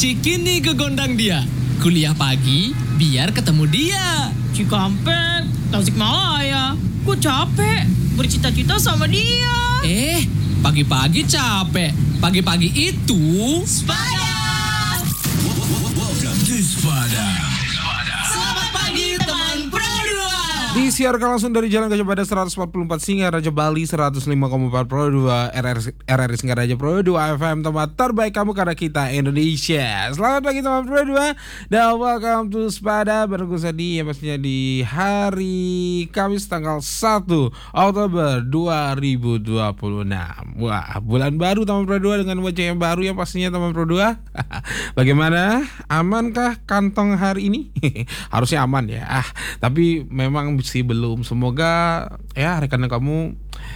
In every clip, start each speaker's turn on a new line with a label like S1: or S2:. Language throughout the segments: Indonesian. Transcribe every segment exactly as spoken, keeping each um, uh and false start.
S1: Cikini gegondang dia. Kuliah pagi biar ketemu dia.
S2: Cikampek, Tasikmalaya. Gue capek bercita-cita sama dia.
S1: Eh, pagi-pagi capek. Pagi-pagi itu
S3: Sepada.
S4: Welcome to Sepada.
S3: Selamat pagi teman Pro dua.
S5: Disiarkan langsung dari Jalan Gajah Mada seratus empat puluh empat Singaraja Bali, seratus lima koma empat Pro dua R R I Singaraja Pro dua F M, tempat terbaik kamu karena kita Indonesia. Selamat pagi teman Pro dua dan welcome to Sepada bareng gue Sadi, yang pastinya di hari Kamis tanggal satu Oktober dua ribu dua puluh enam. Wah, bulan baru teman Pro dua dengan wajah yang baru yang pastinya teman Pro dua. Bagaimana? Amankah kantong hari ini? Harusnya aman ya. Ah, tapi memang sih belum. Semoga ya rekan kamu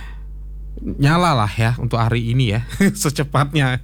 S5: nyala lah ya untuk hari ini ya secepatnya.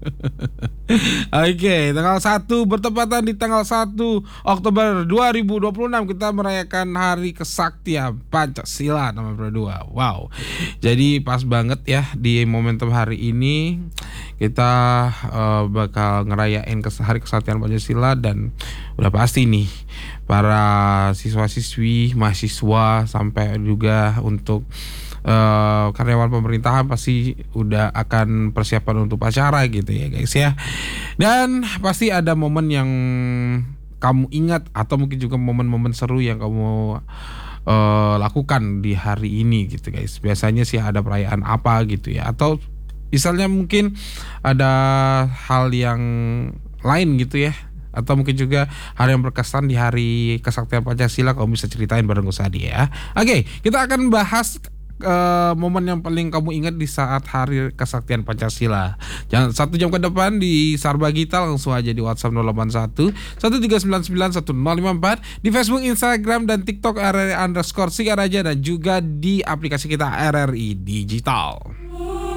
S5: Oke, okay, tanggal satu bertepatan di tanggal satu Oktober dua ribu dua puluh enam kita merayakan Hari Kesaktian Pancasila nomor dua. Wow. Jadi pas banget ya di momentum hari ini kita uh, bakal ngerayain kes- Hari Kesaktian Pancasila, dan udah pasti nih para siswa-siswi, mahasiswa sampai juga untuk Uh, karyawan pemerintahan pasti udah akan persiapan untuk acara gitu ya guys ya. Dan pasti ada momen yang kamu ingat atau mungkin juga momen-momen seru yang kamu uh, lakukan di hari ini gitu guys. Biasanya sih ada perayaan apa gitu ya, atau misalnya mungkin ada hal yang lain gitu ya, atau mungkin juga hal yang berkesan di Hari Kesaktian Pancasila kamu bisa ceritain bareng gue Sadi ya. Oke, kita akan bahas Uh, momen yang paling kamu ingat di saat Hari Kesaktian Pancasila. Jangan satu jam ke depan di Sarba Gita, langsung aja di WhatsApp nol delapan satu satu tiga sembilan sembilan satu nol lima empat, di Facebook, Instagram, dan TikTok R R I underscore Singaraja, dan juga di aplikasi kita R R I Digital.